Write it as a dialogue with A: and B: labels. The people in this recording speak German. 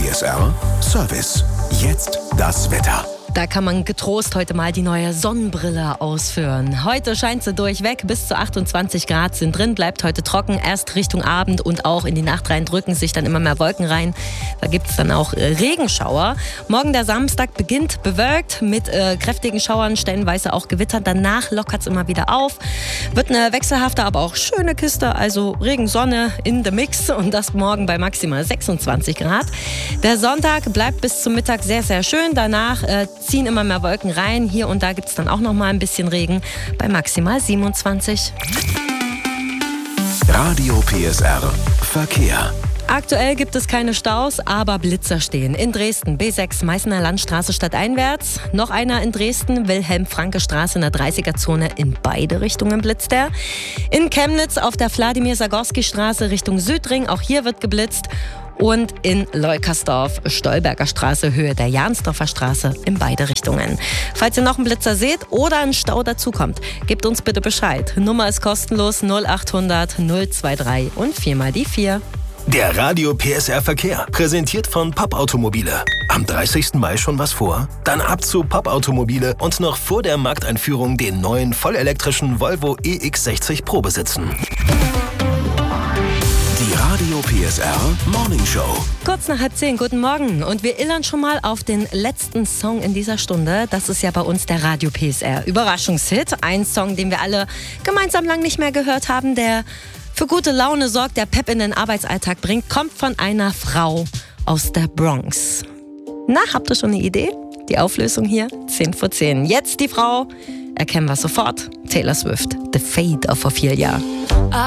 A: PSR Service. Jetzt das Wetter.
B: Da kann man getrost heute mal die neue Sonnenbrille ausführen. Heute scheint sie durchweg, bis zu 28 Grad sind drin, bleibt heute trocken. Erst Richtung Abend und auch in die Nacht rein drücken sich dann immer mehr Wolken rein. Da gibt es dann auch Regenschauer. Morgen der Samstag beginnt bewölkt mit kräftigen Schauern, stellenweise auch Gewitter. Danach lockert es immer wieder auf. Wird eine wechselhafte, aber auch schöne Kiste, also Regen, Sonne in the Mix und das morgen bei maximal 26 Grad. Der Sonntag bleibt bis zum Mittag sehr, sehr schön. Danach ziehen immer mehr Wolken rein. Hier und da gibt es dann auch noch mal ein bisschen Regen bei maximal 27.
A: Radio PSR Verkehr.
B: Aktuell gibt es keine Staus, aber Blitzer stehen. In Dresden, B6, Meißner Landstraße stadteinwärts. Noch einer in Dresden, Wilhelm-Franke-Straße in der 30er-Zone. In beide Richtungen blitzt er. In Chemnitz auf der Wladimir-Sagorski-Straße Richtung Südring. Auch hier wird geblitzt. Und in Leukersdorf, Stolberger Straße, Höhe der Jansdorfer Straße, in beide Richtungen. Falls ihr noch einen Blitzer seht oder ein Stau dazukommt, gebt uns bitte Bescheid. Nummer ist kostenlos 0800 023 und 4x4.
C: Der Radio PSR Verkehr, präsentiert von Papp-Automobile. Am 30. Mai schon was vor? Dann ab zu Papp-Automobile und noch vor der Markteinführung den neuen vollelektrischen Volvo EX60 Pro besitzen.
A: Die Radio PSR Morning Show.
B: Kurz nach 9:30, guten Morgen. Und wir illern schon mal auf den letzten Song in dieser Stunde. Das ist ja bei uns der Radio PSR Überraschungshit. Ein Song, den wir alle gemeinsam lang nicht mehr gehört haben, der für gute Laune sorgt, der Pep in den Arbeitsalltag bringt, kommt von einer Frau aus der Bronx. Na, habt ihr schon eine Idee? Die Auflösung hier, 10:10. Jetzt die Frau, erkennen wir sofort. Taylor Swift, The Fate of Ophelia.